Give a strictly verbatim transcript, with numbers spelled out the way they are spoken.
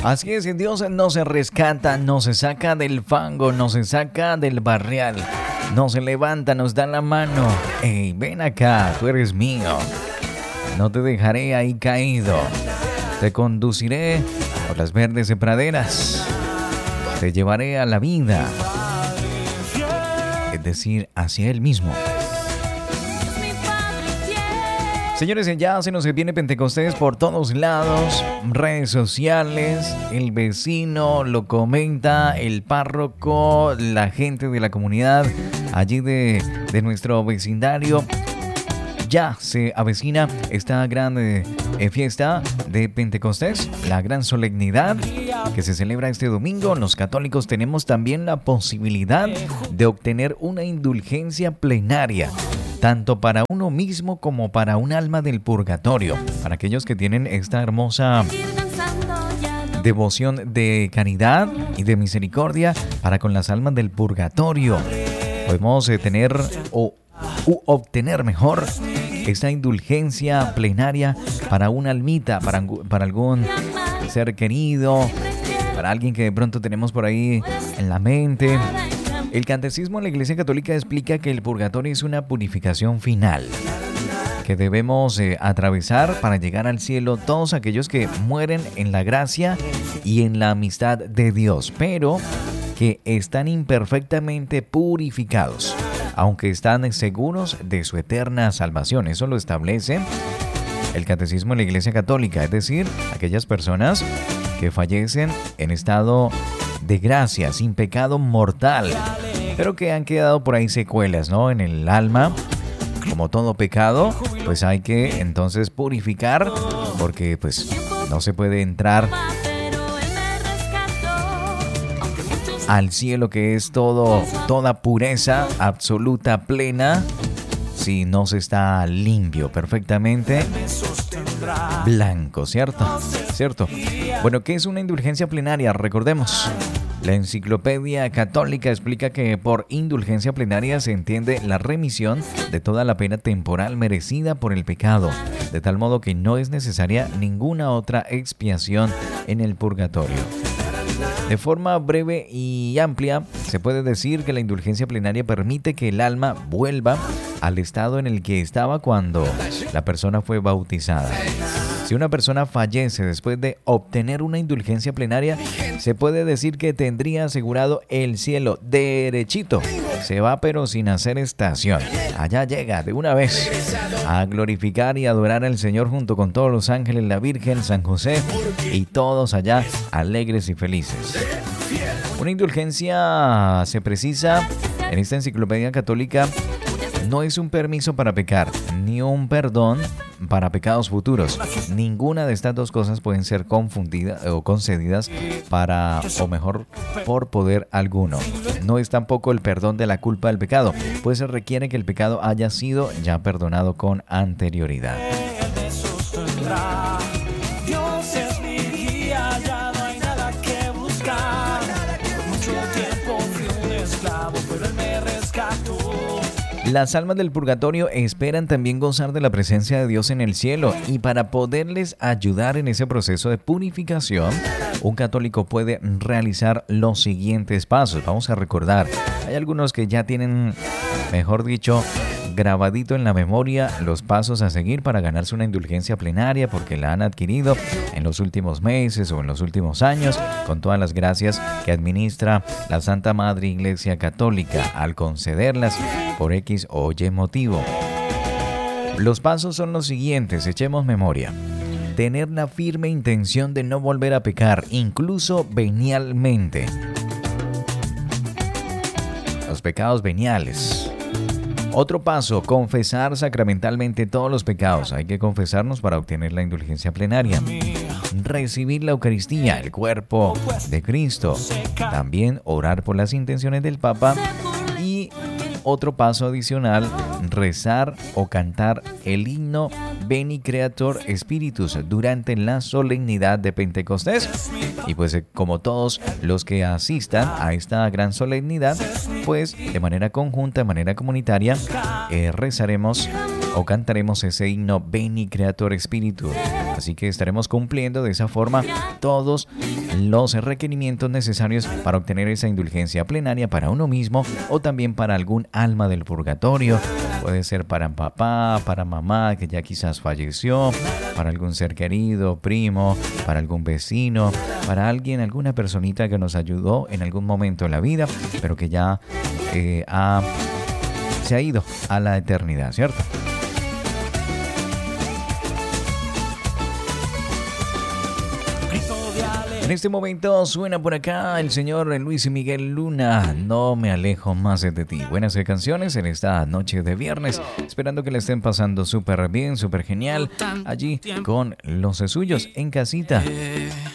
Así es, Dios no se rescata, no se saca del fango, no se saca del barrial, no se levanta, nos da la mano. Ey, ven acá, tú eres mío. No te dejaré ahí caído. Te conduciré por las verdes praderas. Te llevaré a la vida. Es decir, hacia Él mismo. Señores, ya se nos viene Pentecostés por todos lados, redes sociales, el vecino lo comenta, el párroco, la gente de la comunidad allí de, de nuestro vecindario. Ya se avecina esta gran eh, fiesta de Pentecostés, la gran solemnidad que se celebra este domingo. Los católicos tenemos también la posibilidad de obtener una indulgencia plenaria, tanto para uno mismo como para un alma del purgatorio, para aquellos que tienen esta hermosa devoción de caridad y de misericordia para con las almas del purgatorio. Podemos eh, tener o u obtener mejor esta indulgencia plenaria para una almita, para, para algún ser querido, para alguien que de pronto tenemos por ahí en la mente. El catecismo en la Iglesia Católica explica que el purgatorio es una purificación final que debemos eh, atravesar para llegar al cielo todos aquellos que mueren en la gracia y en la amistad de Dios, pero que están imperfectamente purificados, aunque están seguros de su eterna salvación. Eso lo establece el catecismo de la Iglesia Católica, es decir, aquellas personas que fallecen en estado de gracia, sin pecado mortal, pero que han quedado por ahí secuelas, ¿no?, en el alma. Como todo pecado, pues hay que entonces purificar, porque pues no se puede entrar al cielo, que es todo, toda pureza absoluta, plena, si no se está limpio, perfectamente blanco, ¿cierto? ¿Cierto? Bueno, ¿qué es una indulgencia plenaria? Recordemos. La Enciclopedia Católica explica que por indulgencia plenaria se entiende la remisión de toda la pena temporal merecida por el pecado, de tal modo que no es necesaria ninguna otra expiación en el purgatorio. De forma breve y amplia, se puede decir que la indulgencia plenaria permite que el alma vuelva al estado en el que estaba cuando la persona fue bautizada. Si una persona fallece después de obtener una indulgencia plenaria, se puede decir que tendría asegurado el cielo derechito. Se va pero sin hacer estación. Allá llega de una vez a glorificar y adorar al Señor junto con todos los ángeles, la Virgen, San José y todos allá alegres y felices. Una indulgencia se precisa en esta enciclopedia católica. No es un permiso para pecar, ni un perdón para pecados futuros. Ninguna de estas dos cosas pueden ser confundidas o concedidas para, o mejor, por poder alguno. No es tampoco el perdón de la culpa del pecado, pues se requiere que el pecado haya sido ya perdonado con anterioridad. Dios es mi guía, ya no hay nada que buscar. Por mucho tiempo fui un esclavo, pero Él me rescató. Las almas del purgatorio esperan también gozar de la presencia de Dios en el cielo, y para poderles ayudar en ese proceso de purificación, un católico puede realizar los siguientes pasos. Vamos a recordar, hay algunos que ya tienen, mejor dicho, grabadito en la memoria los pasos a seguir para ganarse una indulgencia plenaria, porque la han adquirido en los últimos meses o en los últimos años con todas las gracias que administra la Santa Madre Iglesia Católica al concederlas por X o Y motivo. Los pasos son los siguientes, echemos memoria. Tener la firme intención de no volver a pecar, incluso venialmente. Los pecados veniales. Otro paso, confesar sacramentalmente todos los pecados. Hay que confesarnos para obtener la indulgencia plenaria. Recibir la Eucaristía, el cuerpo de Cristo. También orar por las intenciones del Papa. Y otro paso adicional, rezar o cantar el himno Veni Creator Spiritus durante la solemnidad de Pentecostés. Y pues como todos los que asistan a esta gran solemnidad, pues de manera conjunta, de manera comunitaria, eh, rezaremos o cantaremos ese himno Veni Creator Spiritus. Así que estaremos cumpliendo de esa forma todos los requerimientos necesarios para obtener esa indulgencia plenaria para uno mismo o también para algún alma del purgatorio. Puede ser para papá, para mamá que ya quizás falleció, para algún ser querido, primo, para algún vecino, para alguien, alguna personita que nos ayudó en algún momento en la vida, pero que ya eh, ha, se ha ido a la eternidad, ¿cierto? En este momento suena por acá el señor Luis Miguel Luna, No me alejo más de ti. Buenas canciones en esta noche de viernes, esperando que le estén pasando súper bien, súper genial, allí con los suyos en casita.